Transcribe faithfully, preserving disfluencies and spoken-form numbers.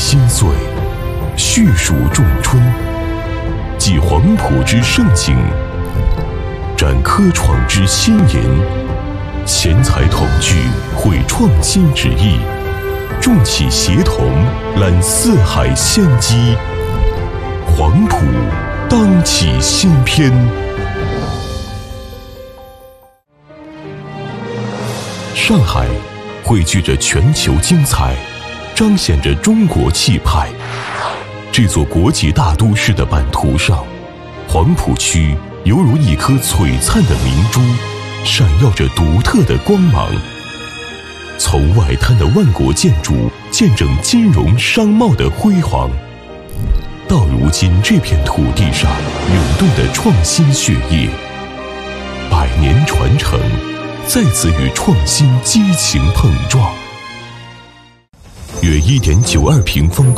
心碎，叙述仲春，记黄埔之盛景，展科创之先言，贤才同聚，绘创新之意，众启协同，揽四海先机。黄埔当启新篇。上海汇聚着全球精彩，彰显着中国气派。这座国际大都市的版图上，黄埔区犹如一颗璀璨的明珠，闪耀着独特的光芒。从外滩的万国建筑见证金融商贸的辉煌，到如今这片土地上涌动的创新血液，百年传承再次与创新激情碰撞。约 一点九二平方公里